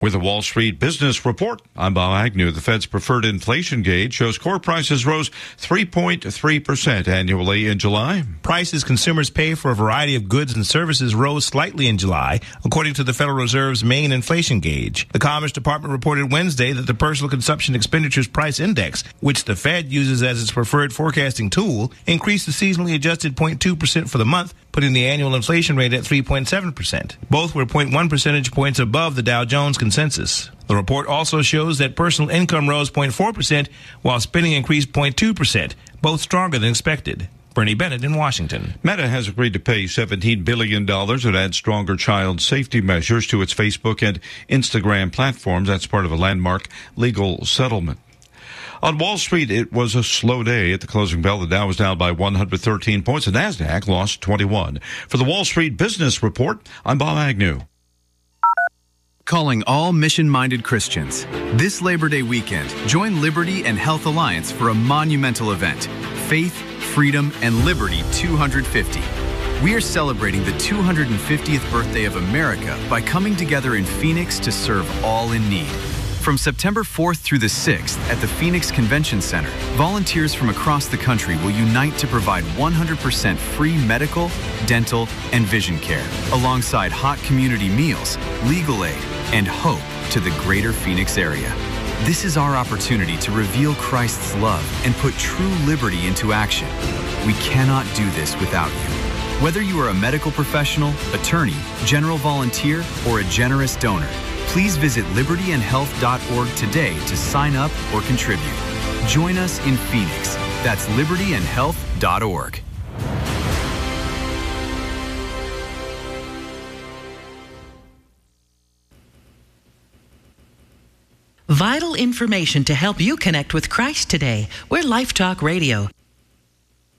With a Wall Street Business Report, I'm Bob Agnew. The Fed's preferred inflation gauge shows core prices rose 3.3% annually in July. Prices consumers pay for a variety of goods and services rose slightly in July, according to the Federal Reserve's main inflation gauge. The Commerce Department reported Wednesday that the Personal Consumption Expenditures Price Index, which the Fed uses as its preferred forecasting tool, increased the seasonally adjusted 0.2% for the month, putting the annual inflation rate at 3.7%. Both were 0.1 percentage points above the Dow Jones consensus. The report also shows that personal income rose 0.4%, while spending increased 0.2%, both stronger than expected. Bernie Bennett in Washington. Meta has agreed to pay $17 billion and add stronger child safety measures to its Facebook and Instagram platforms. That's part of a landmark legal settlement. On Wall Street, it was a slow day. At the closing bell, the Dow was down by 113 points. The NASDAQ lost 21. For the Wall Street Business Report, I'm Bob Agnew. Calling all mission-minded Christians. This Labor Day weekend, join Liberty and Health Alliance for a monumental event, Faith, Freedom, and Liberty 250. We are celebrating the 250th birthday of America by coming together in Phoenix to serve all in need. From September 4th through the 6th at the Phoenix Convention Center, volunteers from across the country will unite to provide 100% free medical, dental, and vision care, alongside hot community meals, legal aid, and hope to the greater Phoenix area. This is our opportunity to reveal Christ's love and put true liberty into action. We cannot do this without you. Whether you are a medical professional, attorney, general volunteer, or a generous donor, please visit libertyandhealth.org today to sign up or contribute. Join us in Phoenix. That's libertyandhealth.org. Vital information to help you connect with Christ today. We're Life Talk Radio.